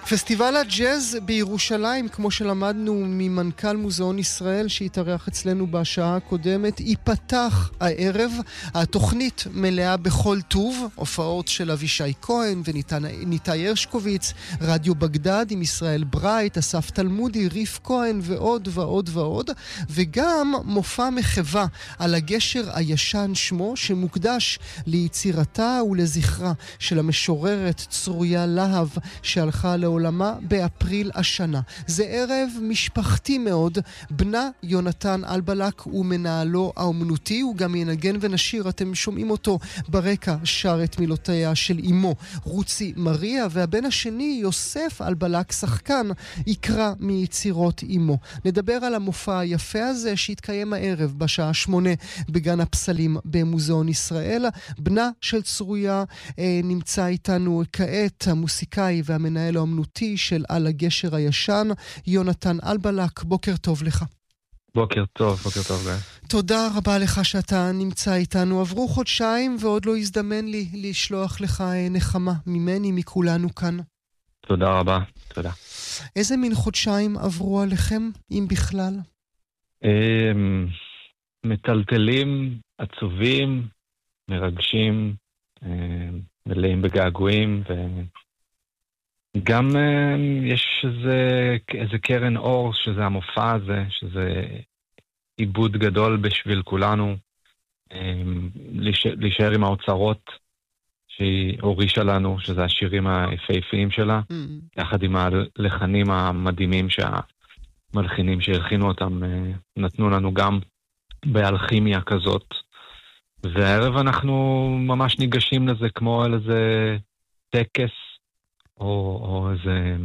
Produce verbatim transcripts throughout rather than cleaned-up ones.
פסטיבל הג'אז בירושלים, כמו שלמדנו ממנכ"ל מוזיאון ישראל שהתארח אצלנו בשעה הקודמת, ייפתח הערב. התוכנית מלאה בכל טוב, הופעות של אבישי כהן וניתאי הרשקוביץ, רדיו בגדד עם ישראל ברייט, אסף תלמודי, ריף כהן ועוד ועוד ועוד, וגם מופע מחווה על הגשר הישן שמו, שמוקדש ליצירתה ולזכרה של המשוררת צרויה להב שהלכה לעולמה באפריל השנה. זה ערב משפחתי מאוד. בנה יונתן אלבלק ומנהלו האומנותי, הוא גם ינגן ונשיר, אתם שומעים אותו ברקע, שר את מילותיה של אמו רוצי מריה, והבן השני יוסף אלבלק, שחקן, יקרא מיצירות אמו. נדבר על המופע היפה הזה שהתקיים הערב בשעה שמונה בגן הפסלים במוזיאון ישראל. בנה של צרויה אה, נמצא איתנו כעת, המוסיקאי והמנהל האומנותי של על הגשר הישן, יונתן אלבלק. בוקר טוב לך. בוקר טוב, בוקר טוב גיא. תודה רבה לך שאתה נמצא איתנו. עברו חודשיים ועוד לא הזדמן לי לשלוח לך נחמה ממני, מכולנו כאן. תודה רבה, תודה. איזה מין חודשיים עברו עליכם, אם בכלל? מטלטלים, עצובים, מרגשים, מלאים בגעגועים, וגם יש איזה, איזה קרן אור, שזה המופע הזה, שזה עיבוד גדול בשביל כולנו, להישאר עם האוצרות שהיא הורישה לנו, שזה השירים היפהפיים שלה, mm-hmm. יחד עם הלחנים המדהימים שהמלחינים שהרחינו אותם נתנו לנו גם באלכימיה כזאת. והערב אנחנו ממש ניגשים לזה כמו על איזה טקס או, או איזה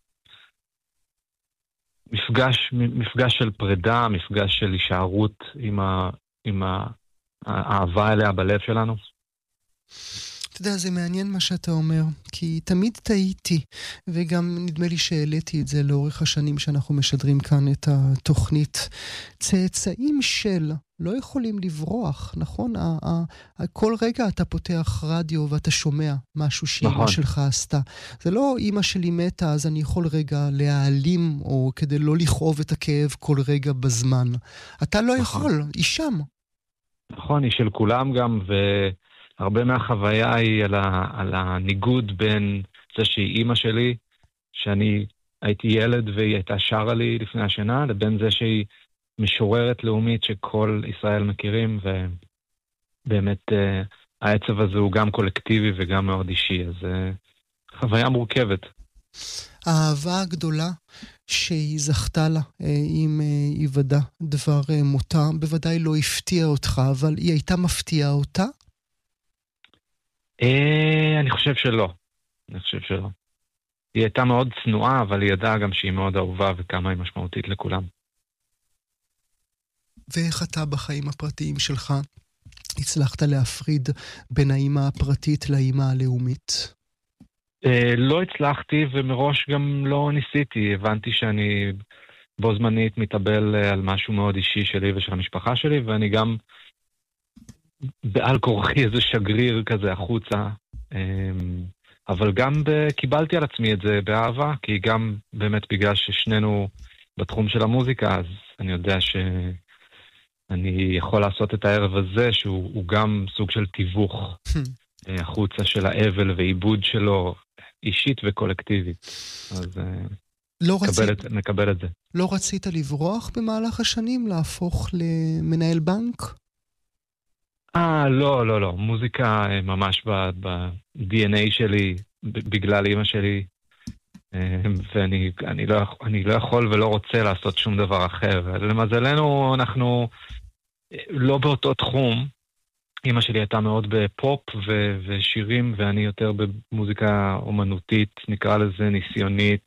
מפגש, מפגש של פרידה, מפגש של הישארות עם, ה, עם האהבה אליה בלב שלנו. אתה יודע, זה מעניין מה שאתה אומר, כי תמיד טעיתי, וגם נדמה לי שהעליתי את זה לאורך השנים שאנחנו משדרים כאן את התוכנית. צאצאים של לא יכולים לברוח, נכון? כל רגע אתה פותח רדיו ואתה שומע משהו שאמא שלך עשתה. זה לא אמא שלי מתה, אז אני יכול רגע להעלים, או כדי לא לכאוב את הכאב כל רגע בזמן. אתה לא יכול, היא שם. נכון, היא של כולם גם, ו... הרבה מהחוויה היא על, ה, על הניגוד בין זה שהיא אימא שלי, שאני הייתי ילד והיא הייתה שרה לי לפני השנה, לבין זה שהיא משוררת לאומית שכל ישראל מכירים, ובאמת uh, העצב הזה הוא גם קולקטיבי וגם מאוד אישי, אז uh, חוויה מורכבת. האהבה הגדולה שהיא זכתה לה עם היוודע דבר מותה, בוודאי לא הפתיע אותך, אבל היא הייתה מפתיעה אותה? אני חושב שלא. אני חושב שלא. היא הייתה מאוד צנועה, אבל היא ידעה גם שהיא מאוד אהובה וכמה היא משמעותית לכולם. ואיך אתה בחיים הפרטיים שלך הצלחת להפריד בין האמא הפרטית לאמא הלאומית? לא הצלחתי, ומראש גם לא ניסיתי. הבנתי שאני בו זמנית מתאבל על משהו מאוד אישי שלי ושל המשפחה שלי, ואני גם בעל כורחי איזה שגריר כזה החוצה, אבל גם קיבלתי על עצמי את זה באהבה, כי גם באמת בגלל ששנינו בתחום של המוזיקה, אז אני יודע שאני יכול לעשות את הערב הזה, שהוא גם סוג של תיווך החוצה של האבל ועיבוד שלו, אישית וקולקטיבית. אז לא נקבל, רצית, את, נקבל את זה. לא רצית לברוח במהלך השנים, להפוך למנהל בנק? אה, לא, לא, לא. מוזיקה ממש ב-די אן איי שלי, בגלל אמא שלי, ואני אני לא, אני לא יכול ולא רוצה לעשות שום דבר אחר. למזלנו, אנחנו לא באותו תחום. אמא שלי הייתה מאוד בפופ ו- ושירים, ואני יותר במוזיקה אומנותית, נקרא לזה ניסיונית,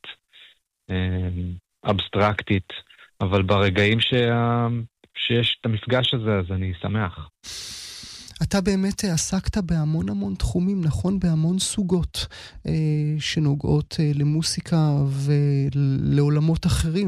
אבסטרקטית, אבל ברגעים שה... שיש את המפגש הזה, אז אני שמח. אתה באמת עסקת בהמון המון תחומים, נכון? בהמון סוגות אה, שנוגעות אה, למוסיקה ולעולמות אחרים.